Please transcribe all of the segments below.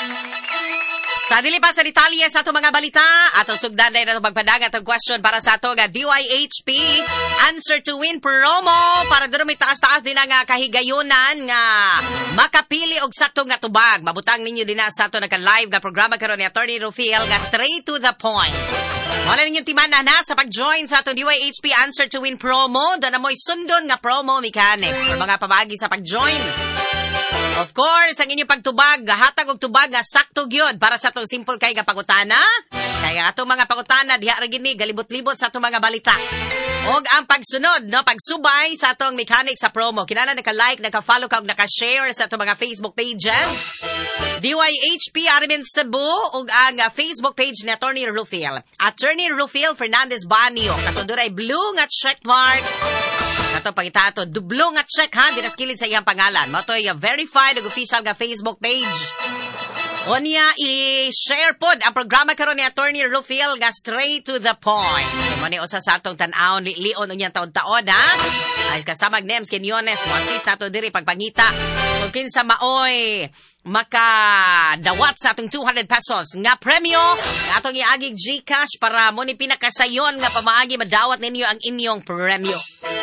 Sa dili pa sa detalye sa itong mga balita, atong sugdan na itong magpadagat ang question para sa itong DYHP Answer to Win promo para doon may taas-taas din ang kahigayunan nga makapili og saktong nga tubag. Mabutang ninyo din na sa itong naka-live nga programa karon ni Attorney Rufiel nga straight to the point. Wala ninyong timanan na sa pag-join sa itong DYHP Answer to Win promo. Doon na mo'y sundon nga promo mechanics for mga pamagi sa pag-join. Of course, ang inyong pagtubag, hatag og tubag nga sakto gyud para sa itong simple kay nga pangutana. Kaya atong mga pangutana diha ra gini galibot-libot sa atong mga balita. Og ang pagsunod, no, pagsubay sa atong mechanic sa promo. Kinahanglan naka-like, naka-follow ka ug naka-share sa atong mga Facebook pages. DYHP Armin Cebu ug ang Facebook page ni Attorney Rufiel. Attorney Rufiel Fernandez Banio. Katuduray blue nga check mark. Kato pangita ato, dublo nga check ha, dinaskilid sa iyang pangalan. Matoy verified ug official nga Facebook page. Onya, i-share pod ang programa karon ni Attorney Rufiel nga straight to the point. Mani usa sa atong tan-awon lion unyang taon-taon ha. Ay kasama Nems Quinones, mo assist nato diri pagpangita. Kung kinsa maoy makadawat sa atong 200 pesos nga premyo nga atong iagig GCash para mo ni pinakasayon nga pamaagi madawat ninyo ang inyong premyo.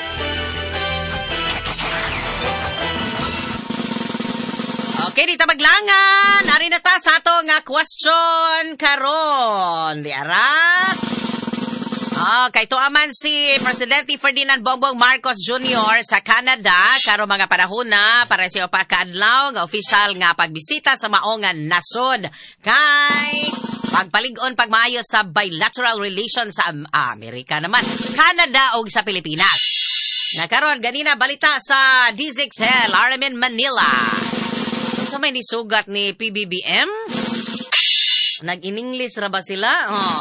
Okay, dito maglangan. Ari na ta sa ato nga question karon. Liara. Kay tuaman si Presidente Ferdinand Bongbong Marcos Jr. sa Canada karon mga panahon na para siya pagkaadlaw nga official nga pagbisita sa maongan nasod. Kay pagpalig-on pagmaayo sa bilateral relations sa Amerika naman. Canada ug sa Pilipinas. Nakaroon ganina balita sa DZXL Armin Manila. Sa may nisugat ni PBBM? Nag-in-English ra ba sila?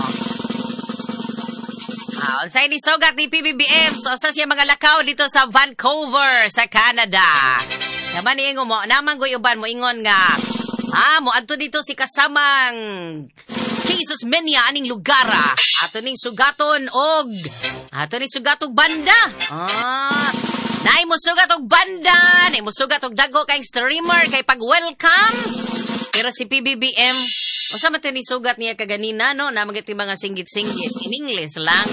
Sa nisugat ni PBBM, so sa siya mga lakaw dito sa Vancouver, sa Canada. Naman niingo mo, naman goy-uban mo ingon nga, mo adto dito si kasamang Jesus Menia aning lugar. Ato ning sugaton og banda. Nay mo sugat og banda, nay mo sugat og dago kay streamer kay pag-welcome. Pero si PBBM, usa man ni sugat niya kaganina no, na magiti mga singgit-singgit in English lang.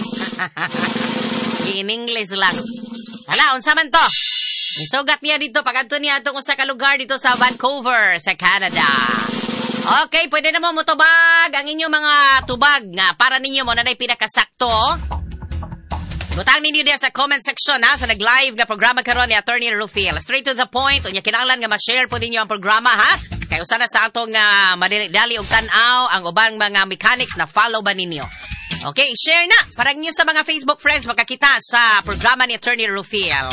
In English lang. Hala, unsa man to? Nisugat niya dito pag-adto niya atong usa ka lugar dito sa Vancouver, sa Canada. Okay, pwede na mo mutubag ang inyong mga tubag nga para ninyo mo na nay pinakasakto. Butang ninyo diya sa comment section ha, sa nag-live nga programa karon ni Attorney Rufiel. Straight to the point, unya kinahanglan nga ma-share po ninyo ang programa ha. Kay usa na sa atong madali og tan-aw ang ubang mga mechanics na follow ba ninyo. Okay, share na para ninyo sa mga Facebook friends makakita sa programa ni Attorney Rufiel.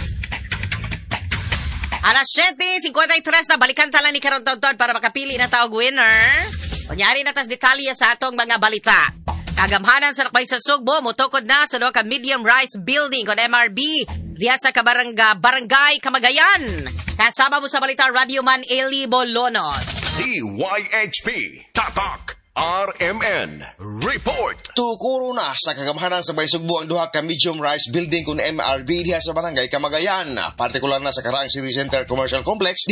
Alas 7:53 na balikan tala ni karon taon para makapili na taog winner. Kunyari na tas detalye sa atong mga balita. Kagamhanan sa Nakbay sa Sugbo, mutukod na sa doon ka medium rise building kon MRB diya sa Barangay Camagayan. Kasama mo sa balita Radio Man Eli Bolonos. DYHP Tatak RMN Report. Tukuro na sa kagamhanan sa Baysugbo ang duha ka medium rise building kun MRB diha sa Barangay Camagayan, partikular na sa Karaang City Center Commercial Complex.